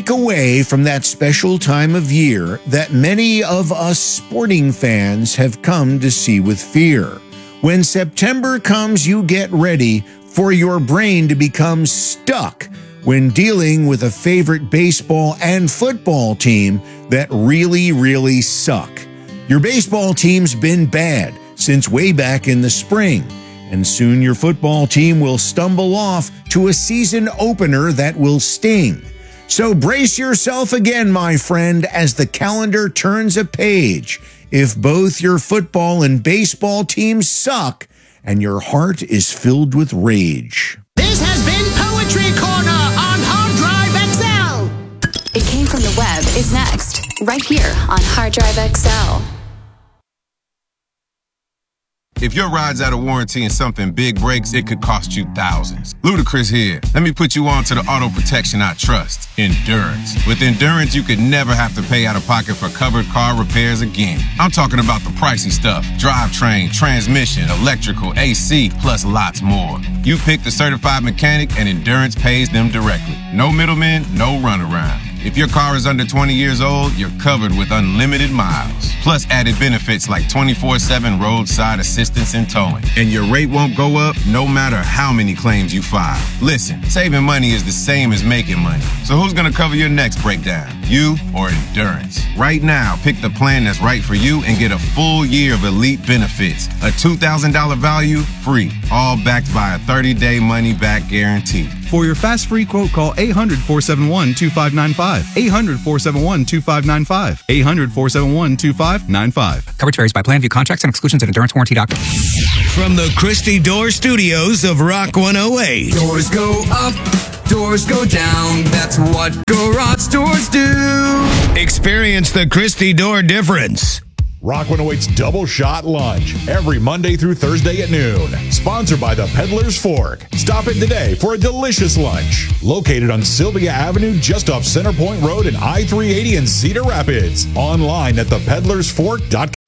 week away from that special time of year that many of us sporting fans have come to see with fear. When September comes, you get ready for your brain to become stuck when dealing with a favorite baseball and football team that really suck. Your baseball team's been bad since way back in the spring, and soon your football team will stumble off to a season opener that will sting. So brace yourself again, my friend, as the calendar turns a page. If both your football and baseball teams suck and your heart is filled with rage. This has been Poetry Corner on Hard Drive XL. It Came From the Web is next, right here on Hard Drive XL. If your ride's out of warranty and something big breaks, it could cost you thousands. Ludacris here. Let me put you on to the auto protection I trust, Endurance. With Endurance, you could never have to pay out of pocket for covered car repairs again. I'm talking about the pricey stuff: drivetrain, transmission, electrical, AC, plus lots more. You pick the certified mechanic and Endurance pays them directly. No middlemen, no runaround. If your car is under 20 years old, you're covered with unlimited miles. Plus added benefits like 24/7 roadside assistance and towing. And your rate won't go up no matter how many claims you file. Listen, saving money is the same as making money. So who's gonna cover your next breakdown? You or Endurance? Right now, pick the plan that's right for you and get a full year of elite benefits. A $2,000 value, free. All backed by a 30-day money-back guarantee. For your fast free quote, call 800-471-2595. 800-471-2595. 800-471-2595. Coverage varies by plan. View contracts and exclusions at endurancewarranty.com. From the Christy Door Studios of Rock 108. Doors go up, doors go down. That's what garage doors do. Experience the Christy Door difference. Rock 108's Double Shot Lunch, every Monday through Thursday at noon. Sponsored by the Peddler's Fork. Stop in today for a delicious lunch. Located on Sylvia Avenue, just off Center Point Road and I-380 in Cedar Rapids. Online at thepedlersfork.com.